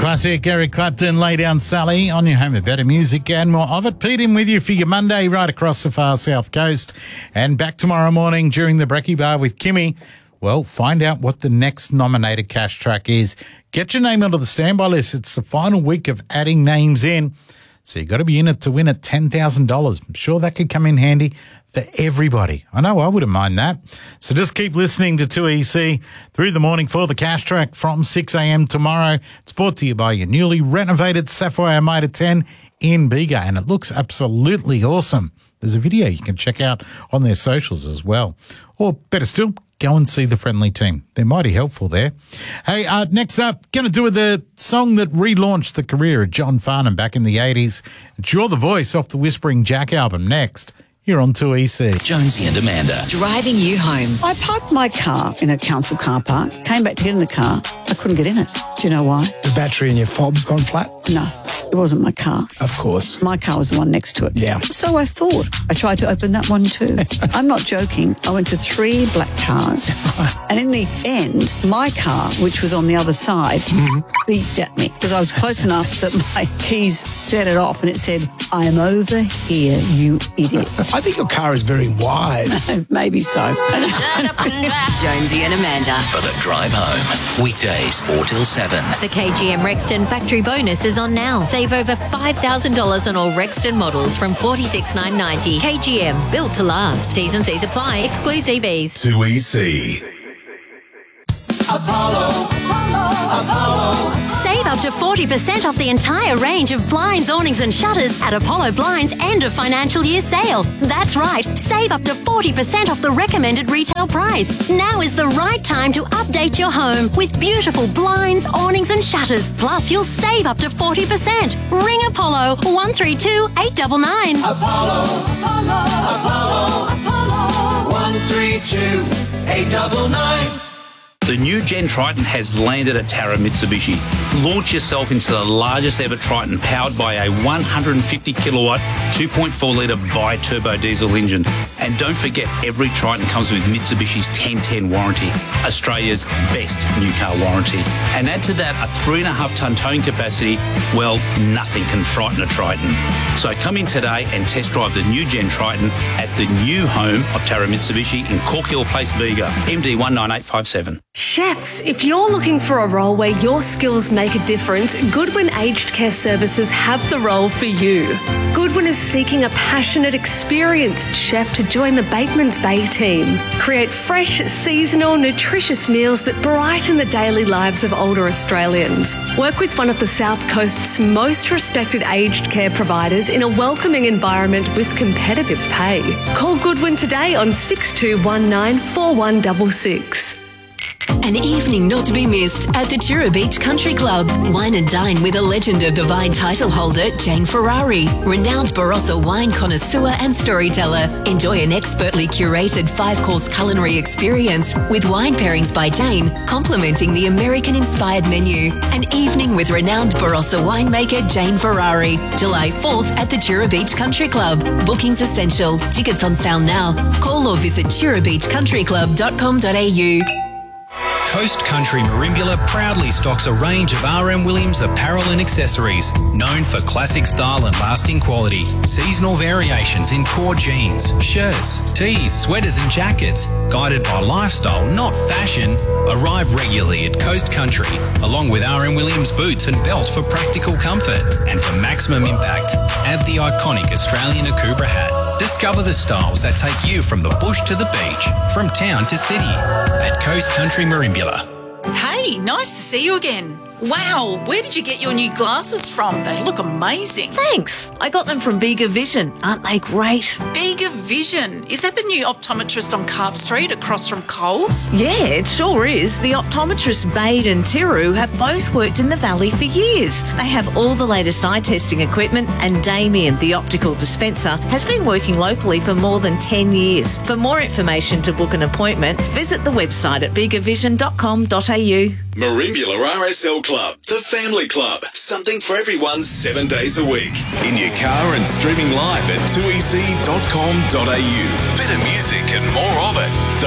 Classic Eric Clapton, Lay Down Sally, on your home of better music and more of it. Pete in with you for your Monday right across the far south coast. And back tomorrow morning during the Brekkie Bar with Kimmy. Well, find out what the next nominated cash track is. Get your name onto the standby list. It's the final week of adding names in. So you've got to be in it to win at $10,000. I'm sure that could come in handy for everybody. I know I wouldn't mind that. So just keep listening to 2EC through the morning for the cash track from 6 a.m. tomorrow. It's brought to you by your newly renovated Sapphire Mitre 10 in Bega, and it looks absolutely awesome. There's a video you can check out on their socials as well. Or better still, go and see the friendly team. They're mighty helpful there. Hey, next up, going to do with the song that relaunched the career of John Farnham back in the 80s. It's You're the Voice off the Whispering Jack album next. You're on 2EC. Jonesy and Amanda. Driving you home. I parked my car in a council car park, came back to get in the car. I couldn't get in it. Do you know why? The battery in your fob's gone flat? No, it wasn't my car. Of course. My car was the one next to it. Yeah. So I thought. I tried to open that one too. I'm not joking. I went to 3 black cars. And in the end, my car, which was on the other side, beeped at me because I was close enough that my keys set it off and it said, I'm over here, you idiot. I think your car is very wise. Maybe so. Jonesy and Amanda. For the drive home. Weekdays 4 till 7. The KGM Rexton factory bonus is on now. Save over $5,000 on all Rexton models from $46,990. KGM, built to last. T's and C's apply. Excludes EVs. 2EC. Apollo. Save up to 40% off the entire range of blinds, awnings and shutters at Apollo Blinds' end of financial year sale. That's right, save up to 40% off the recommended retail price. Now is the right time to update your home with beautiful blinds, awnings and shutters. Plus, you'll save up to 40%. Ring Apollo 132 899. Apollo 132 899. The new Gen Triton has landed at Tara Mitsubishi. Launch yourself into the largest ever Triton, powered by a 150 kilowatt, 2.4 litre bi-turbo diesel engine. And don't forget, every Triton comes with Mitsubishi's 1010 warranty, Australia's best new car warranty. And add to that a 3.5 tonne towing capacity, well, nothing can frighten a Triton. So come in today and test drive the new Gen Triton at the new home of Tara Mitsubishi in Cork Hill Place, Bega, MD 19857. Chefs, if you're looking for a role where your skills make a difference, Goodwin Aged Care Services have the role for you. Goodwin is seeking a passionate, experienced chef to join the Bateman's Bay team. Create fresh, seasonal, nutritious meals that brighten the daily lives of older Australians. Work with one of the South Coast's most respected aged care providers in a welcoming environment with competitive pay. Call Goodwin today on 6219 4166. An evening not to be missed at the Tura Beach Country Club. Wine and dine with a legend of the vine title holder, Jane Ferrari, renowned Barossa wine connoisseur and storyteller. Enjoy an expertly curated 5-course culinary experience with wine pairings by Jane, complementing the American-inspired menu. An evening with renowned Barossa winemaker Jane Ferrari. July 4th at the Tura Beach Country Club. Bookings essential. Tickets on sale now. Call or visit turabeachcountryclub.com.au. Coast Country Merimbula proudly stocks a range of RM Williams apparel and accessories, known for classic style and lasting quality. Seasonal variations in core jeans, shirts, tees, sweaters and jackets, guided by lifestyle, not fashion. Arrive regularly at Coast Country, along with RM Williams boots and belt for practical comfort. And for maximum impact, add the iconic Australian Akubra hat. Discover the styles that take you from the bush to the beach, from town to city, at Coast Country Merimbula. Hey, nice to see you again. Wow, where did you get your new glasses from? They look amazing. Thanks. I got them from Bega Vision. Aren't they great? Bega Vision? Is that the new optometrist on Carp Street across from Coles? Yeah, it sure is. The optometrists Bade and Tiru have both worked in the Valley for years. They have all the latest eye testing equipment, and Damien, the optical dispenser, has been working locally for more than 10 years. For more information to book an appointment, visit the website at begavision.com.au. Merimbula RSL Club, the family club. Something for everyone 7 days a week. In your car and streaming live at 2ec.com.au. Better music and more of it. The